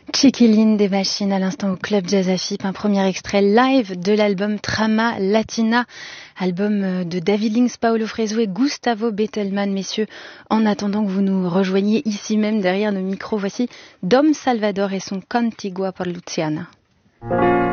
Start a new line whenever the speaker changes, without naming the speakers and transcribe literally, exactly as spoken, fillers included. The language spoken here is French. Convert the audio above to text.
Chiquilin des Machines à l'instant au Club Jazz Afip, un premier extrait live de l'album Trama Latina, album de David Lynx, Paolo Fresu et Gustavo Bettelman. Messieurs, en attendant que vous nous rejoigniez ici même derrière nos micros, voici Dom Salvador et son Contigua por Luciana.